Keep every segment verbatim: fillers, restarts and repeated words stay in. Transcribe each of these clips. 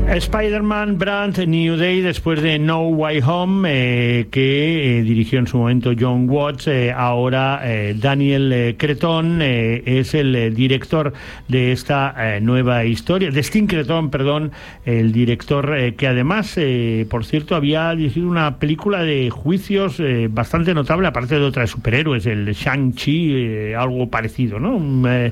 Spider-Man Brand New Day, después de No Way Home, eh, que eh, dirigió en su momento John Watts. Eh, ahora eh, Daniel eh, Cretton eh, es el eh, director de esta eh, nueva historia, de Sting Cretton, perdón, el director eh, que además, eh, por cierto, había dirigido una película de juicios eh, bastante notable, aparte de otra de superhéroes, el Shang-Chi, eh, algo parecido, ¿no? Eh,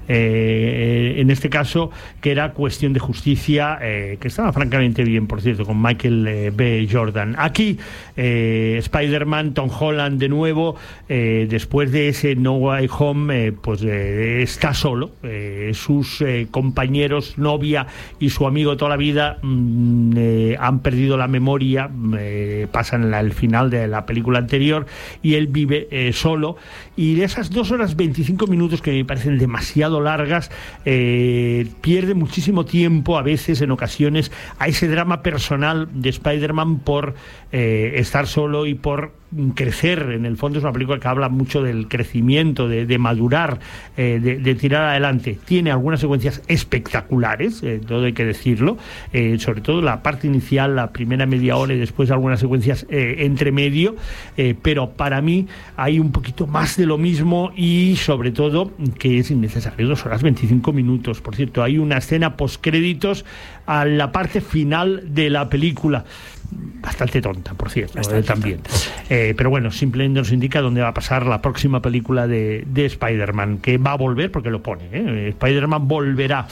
eh, en este caso, que era Cuestión de Justicia, eh, que estaba francamente bien, por cierto, con Michael eh, B. Jordan. Aquí, eh, Spider-Man, Tom Holland de nuevo, eh, después de ese No Way Home, eh, pues eh, está solo. Eh, sus eh, compañeros, novia y su amigo toda la vida mmm, eh, han perdido la memoria, eh, pasan la, el final de la película anterior, y él vive eh, solo. Y de esas dos horas veinticinco minutos que me parecen demasiado largas, eh, pierde muchísimo tiempo, a veces, en ocasiones, a ese drama personal de Spider-Man por eh, estar solo y por crecer. En el fondo es una película que habla mucho del crecimiento, de, de madurar, eh, de, de tirar adelante. Tiene algunas secuencias espectaculares, eh, todo hay que decirlo, eh, sobre todo la parte inicial, la primera media hora, y después algunas secuencias eh, entre medio, eh, pero para mí hay un poquito más de lo mismo, y sobre todo que es innecesario dos horas veinticinco minutos. Por cierto, hay una escena postcréditos a la parte final de la película, bastante tonta, por cierto, eh, también. Eh, pero bueno, simplemente nos indica dónde va a pasar la próxima película de, de Spider-Man, que va a volver, porque lo pone, ¿eh? Spider-Man volverá.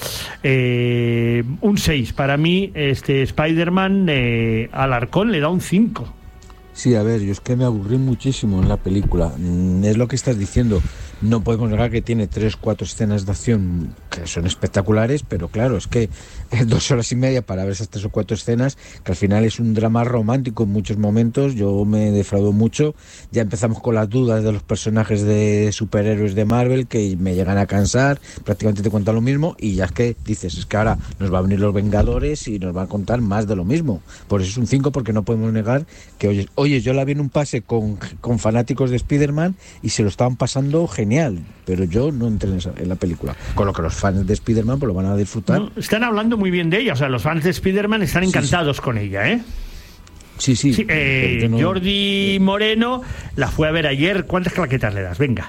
Eh, un seis para mí, este Spider-Man. eh, Alarcón le da un cinco. Sí, a ver, yo es que me aburrí muchísimo en la película. Mm, es lo que estás diciendo. No podemos negar que tiene tres, cuatro escenas de acción que son espectaculares, pero claro, es que es dos horas y media para ver esas tres o cuatro escenas, que al final es un drama romántico en muchos momentos. Yo me defraudó mucho. Ya empezamos con las dudas de los personajes de superhéroes de Marvel, que me llegan a cansar, prácticamente te cuentan lo mismo, y ya es que dices, es que ahora nos va a venir los Vengadores y nos van a contar más de lo mismo. Por eso es un cinco, porque no podemos negar que, oye, oye yo la vi en un pase con, con fanáticos de Spider-Man y se lo estaban pasando genial, pero yo no entré en, esa, en la película, con lo que los fans de Spider-Man pues lo van a disfrutar. No, están hablando muy bien de ella, o sea, los fans de Spider-Man están encantados sí, sí. con ella, ¿eh? Sí, sí. sí eh, no... Jordi Moreno la fue a ver ayer. ¿Cuántas claquetas le das? Venga.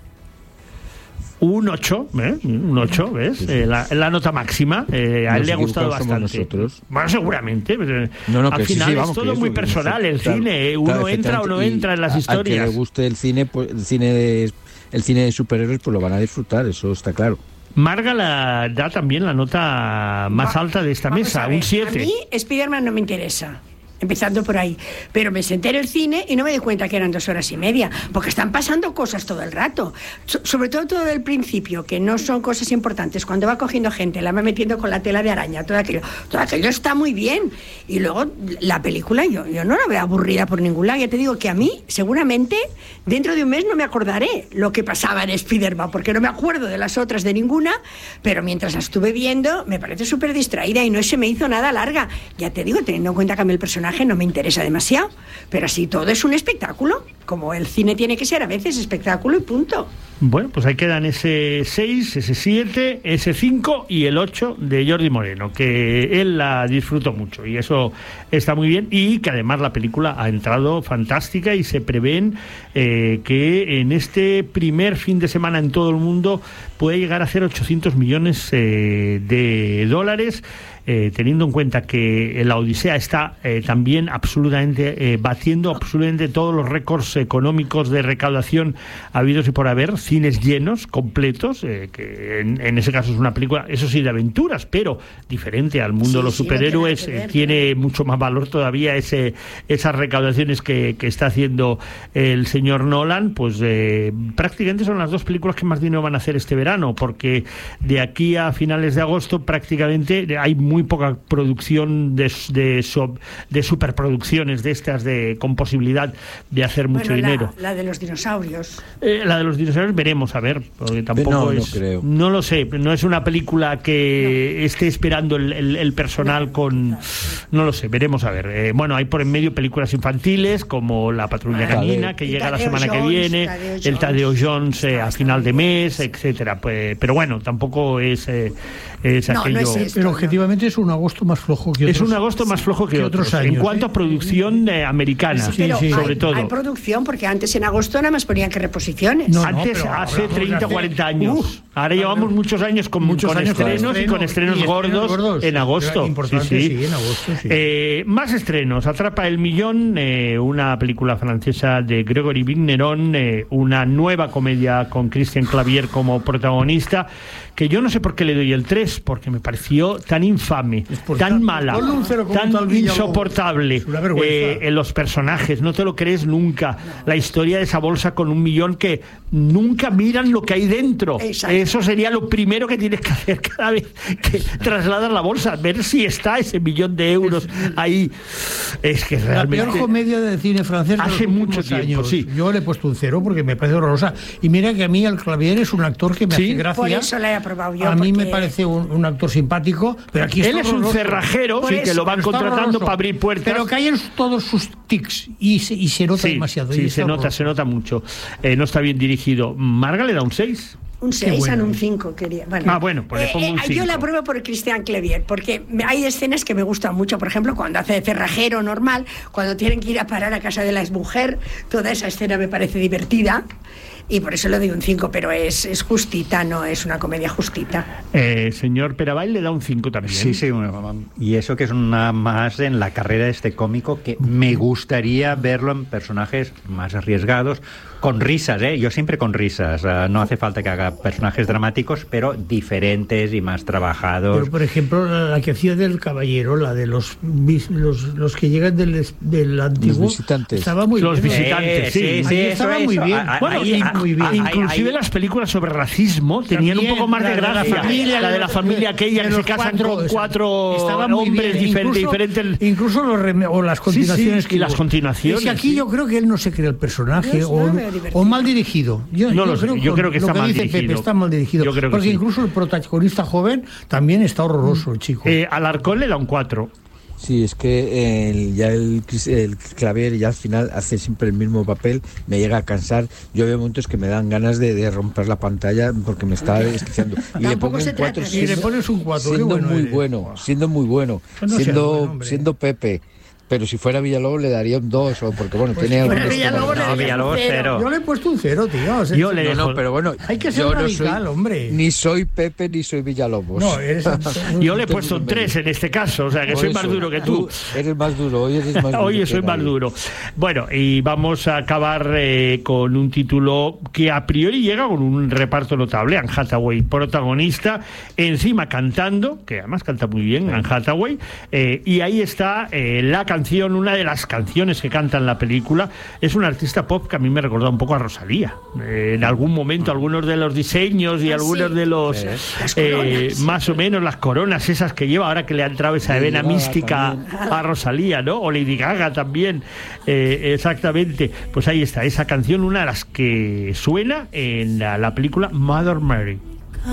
Un ocho, ¿eh? Un ocho, ¿ves? Sí, sí. Eh, la, la nota máxima. Eh, a él Nos le ha gustado bastante. Nosotros. Bueno, seguramente. No, no, al final sí, sí, vamos, es todo muy personal, el claro, cine. ¿eh? Uno claro, entra o no entra en las historias. Al que le guste el cine, pues el cine de, el cine de superhéroes, pues lo van a disfrutar, eso está claro. Marga la, da también la nota más Va, alta de esta mesa, un siete. A mí Spider-Man no me interesa, empezando por ahí, pero me senté en el cine y no me di cuenta que eran dos horas y media, porque están pasando cosas todo el rato, so- sobre todo todo el principio, que no son cosas importantes, cuando va cogiendo gente, la va metiendo con la tela de araña, todo aquello, todo aquello está muy bien, y luego la película yo, yo no la veo aburrida por ningún lado. Ya te digo que a mí seguramente dentro de un mes no me acordaré lo que pasaba en Spider-Man, porque no me acuerdo de las otras de ninguna, pero mientras la estuve viendo me parece súper distraída y no se me hizo nada larga. Ya te digo, teniendo en cuenta que a mí el personaje no me interesa demasiado, pero así todo es un espectáculo, como el cine tiene que ser a veces, espectáculo y punto. Bueno, pues ahí quedan ese seis, ese siete, ese cinco y el ocho de Jordi Moreno, que él la disfrutó mucho y eso está muy bien, y que además la película ha entrado fantástica y se prevén eh, que en este primer fin de semana en todo el mundo puede llegar a ser ochocientos millones eh, de dólares. Eh, teniendo en cuenta que la Odisea está eh, también absolutamente eh, batiendo absolutamente todos los récords económicos de recaudación habidos y por haber, cines llenos, completos, eh, que en, en ese caso es una película, eso sí, de aventuras, pero diferente al mundo sí, de los sí, superhéroes, no ver, eh, tiene ¿no? mucho más valor todavía ese esas recaudaciones que, que está haciendo el señor Nolan. Pues eh, prácticamente son las dos películas que más dinero van a hacer este verano, porque de aquí a finales de agosto prácticamente hay muy poca producción de, de, de superproducciones de estas de con posibilidad de hacer mucho bueno, la, dinero. La de los dinosaurios. Eh, la de los dinosaurios veremos, a ver, porque tampoco no, es... No, creo. no lo sé, no es una película que no. esté esperando el, el, el personal no, con... No, no lo sé, veremos a ver. Eh, bueno, hay por en medio películas infantiles como La Patrulla Canina, que llega la semana Jones, que viene, Tadeo el Tadeo Jones eh, a final de mes, etcétera. Pues, pero bueno, tampoco es, eh, es no, aquello... No es esto, pero objetivamente realmente es un agosto más flojo que otros. Es un agosto más flojo que, que otros, otros años, en cuanto ¿eh? a producción eh, americana, Sí, pero sí, sobre hay, todo. hay producción, porque antes en agosto nada más ponían que reposiciones. No, Antes, pero hace hablamos treinta, de hace- cuarenta años. Uf, Ahora llevamos muchos años con, muchos con años con estrenos y estreno, con estrenos y estrenos gordos, gordos. en agosto. Importante, Sí, sí. sí, en agosto, sí. Eh, más estrenos. Atrapa el millón, eh, una película francesa de Gregory Vigneron, eh, una nueva comedia con Christian Clavier como protagonista, que yo no sé por qué le doy el tres, porque me pareció tan infame, por tan tan- mala, ponle un cero como tan tal Villalobos. insoportable. Es una vergüenza. Eh, en los personajes, no te lo crees nunca. La historia de esa bolsa con un millón que nunca miran lo que hay dentro. Exacto. Eso sería lo primero que tienes que hacer cada vez que trasladas la bolsa, ver si está ese millón de euros ahí. Es que La realmente... peor comedia del cine francés de Hace los mucho últimos tiempo, años. sí. Yo le he puesto un cero porque me parece horrorosa. Y mira que a mí el Clavier es un actor que me Sí, hace gracia. Por eso la he aprobado yo. A mí me porque- parece un, un actor simpático, pero aquí Él está es un horroroso. cerrajero, Por sí, que eso, lo van Está contratando horroroso. para abrir puertas. Pero caen todos sus tics y se, y se nota Sí, demasiado. y sí, está se nota, horroroso. se nota mucho. Eh, no está bien dirigido. Marga le da un seis. Un seis bueno. a un cinco quería. Bueno, Ah, bueno, pues le pongo un yo cinco. la apruebo por Christian Clavier, porque me- hay escenas que me gustan mucho. Por ejemplo, cuando hace de cerrajero normal, cuando tienen que ir a parar a casa de la exmujer, toda esa escena me parece divertida. Y por eso le doy un cinco, pero es, es justita, no es una comedia justita. Eh, señor Perabay le da un cinco también. Sí, sí, bueno, y eso que es una más en la carrera de este cómico que me gustaría verlo en personajes más arriesgados, con risas, ¿eh? Yo siempre con risas, uh, no hace falta que haga personajes dramáticos, pero diferentes y más trabajados. Pero, por ejemplo, la que hacía del caballero, la de los vis- los, los que llegan del, del antiguo, Los visitantes. estaba muy Los bien. visitantes, sí. Ahí eso, estaba muy eso. bien. Ah, ah, Bueno, ahí- y- ah, muy bien. ah, ahí- inclusive ahí- las películas sobre racismo tenían También, un poco más de la de la gracia. familia, la de la familia aquella de que se los casan cuatro, con esa- cuatro estaba muy hombres bien. difer- Incluso- diferentes. Incluso los reme- o las continuaciones sí, que y las hubo. continuaciones, Es que aquí sí. yo creo que él no se cree el personaje Yo o, no veo divertido. o mal dirigido. Yo, No lo sé, yo con creo que lo está mal dice dirigido. Pepe está mal dirigido. Yo creo que porque sí. incluso el protagonista joven también está horroroso, el chico. Eh, Alarcón le da un cuatro. Sí, es que el, ya el, el Clavier ya al final hace siempre el mismo papel, me llega a cansar. Yo veo momentos que me dan ganas de, de romper la pantalla porque me está desquiciando. Y le Tampoco pongo se un cuatro trata de Y le siendo, pones un cuatro, qué siendo bueno muy eres. bueno, siendo muy bueno, Eso no sea siendo, bueno, hombre. siendo Pepe. Pero si fuera Villalobos le daría un dos, o porque bueno, Pues tiene si algún fuera Villalobos, No, Villalobos cero. Yo le he puesto un cero, tío. O sea, Yo le No, dejo- no, pero bueno, Hay que ser yo no radical, soy, hombre. Ni soy Pepe ni soy Villalobos. No, eres Yo le he puesto un tres en este caso, o sea que Por soy eso, más duro que tú. Eres más duro, hoy eres más duro. Hoy que soy más nadie. duro. Bueno, y vamos a acabar eh, con un título que a priori llega con un reparto notable. Anne Hathaway, protagonista, encima cantando, que además canta muy bien, Anne Hathaway, eh, y ahí está eh, la canción, una de las canciones que canta en la película. Es un artista pop que a mí me recuerda un poco a Rosalía. Eh, en algún momento, algunos de los diseños y Ah, algunos sí. de los, Sí. Las eh, coronas. más o menos las coronas esas que lleva, ahora que le ha entrado esa Lady vena Gaga mística también. a Rosalía, ¿no? O Lady Gaga también, eh, exactamente. Pues ahí está, esa canción, una de las que suena en la, la película Mother Mary.